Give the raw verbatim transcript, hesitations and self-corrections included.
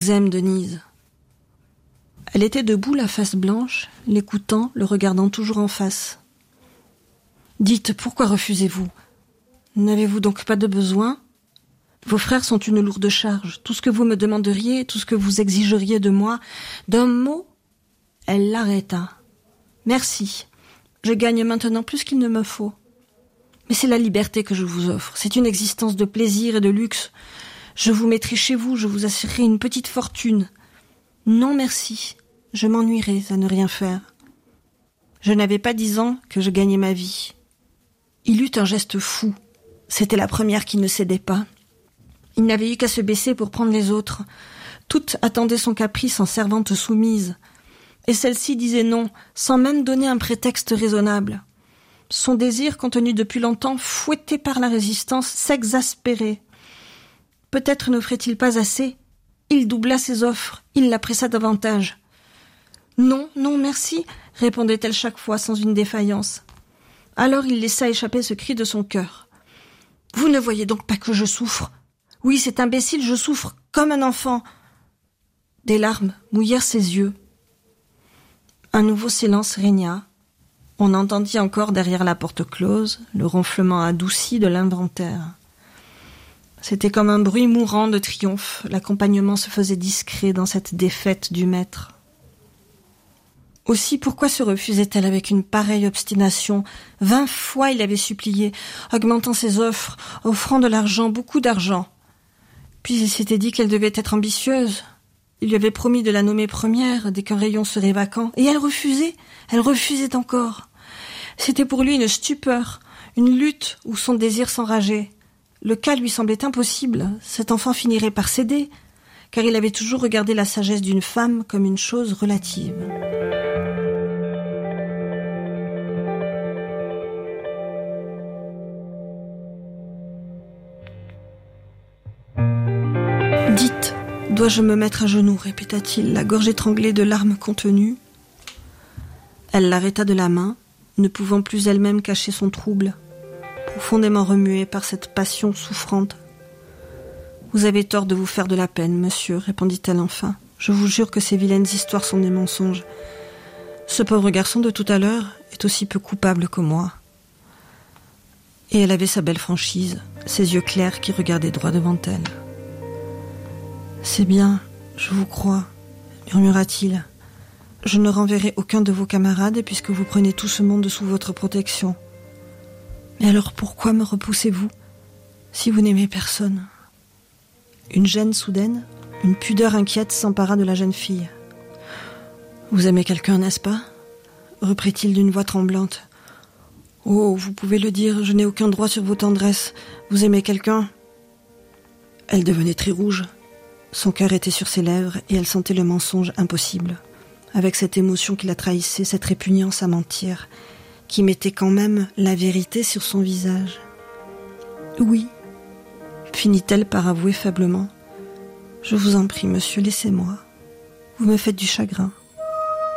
vous aime, Denise. » Elle était debout, la face blanche, l'écoutant, le regardant toujours en face. « Dites, pourquoi refusez-vous ? N'avez-vous donc pas de besoin ? Vos frères sont une lourde charge. Tout ce que vous me demanderiez, tout ce que vous exigeriez de moi, d'un mot, elle l'arrêta. « Merci. Je gagne maintenant plus qu'il ne me faut. Mais c'est la liberté que je vous offre. C'est une existence de plaisir et de luxe. Je vous mettrai chez vous, je vous assurerai une petite fortune. Non, merci. Je m'ennuierais à ne rien faire. Je n'avais pas dix ans que je gagnais ma vie. » Il eut un geste fou. C'était la première qui ne cédait pas. Il n'avait eu qu'à se baisser pour prendre les autres. Toutes attendaient son caprice en servantes soumises. Et celle-ci disait non, sans même donner un prétexte raisonnable. Son désir, contenu depuis longtemps, fouetté par la résistance, s'exaspérait. Peut-être n'offrait-il pas assez. Il doubla ses offres, il la pressa davantage. « Non, non, merci », répondait-elle chaque fois sans une défaillance. Alors il laissa échapper ce cri de son cœur. « Vous ne voyez donc pas que je souffre ? Oui, c'est imbécile, je souffre comme un enfant. » Des larmes mouillèrent ses yeux. Un nouveau silence régna. On entendit encore derrière la porte close le ronflement adouci de l'inventaire. C'était comme un bruit mourant de triomphe. L'accompagnement se faisait discret dans cette défaite du maître. Aussi, pourquoi se refusait-elle avec une pareille obstination ? Vingt fois il avait supplié, augmentant ses offres, offrant de l'argent, beaucoup d'argent. Puis il s'était dit qu'elle devait être ambitieuse. Il lui avait promis de la nommer première dès qu'un rayon serait vacant. Et elle refusait, elle refusait encore. C'était pour lui une stupeur, une lutte où son désir s'enrageait. Le cas lui semblait impossible. Cet enfant finirait par céder, car il avait toujours regardé la sagesse d'une femme comme une chose relative. « Dites, dois-je me mettre à genoux ?» répéta-t-il, la gorge étranglée de larmes contenues. Elle l'arrêta de la main, ne pouvant plus elle-même cacher son trouble, profondément remuée par cette passion souffrante. « Vous avez tort de vous faire de la peine, monsieur, » répondit-elle enfin. « Je vous jure que ces vilaines histoires sont des mensonges. Ce pauvre garçon de tout à l'heure est aussi peu coupable que moi. » Et elle avait sa belle franchise, ses yeux clairs qui regardaient droit devant elle. « C'est bien, je vous crois, » murmura-t-il. « Je ne renverrai aucun de vos camarades puisque vous prenez tout ce monde sous votre protection. Mais alors pourquoi me repoussez-vous si vous n'aimez personne ?» Une gêne soudaine, une pudeur inquiète s'empara de la jeune fille. « Vous aimez quelqu'un, n'est-ce pas ?» reprit-il d'une voix tremblante. « Oh, vous pouvez le dire, je n'ai aucun droit sur vos tendresses. Vous aimez quelqu'un ?» Elle devenait très rouge. Son cœur était sur ses lèvres et elle sentait le mensonge impossible. Avec cette émotion qui la trahissait, cette répugnance à mentir, qui mettait quand même la vérité sur son visage. « Oui », finit-elle par avouer faiblement. « Je vous en prie, monsieur, laissez-moi. Vous me faites du chagrin. »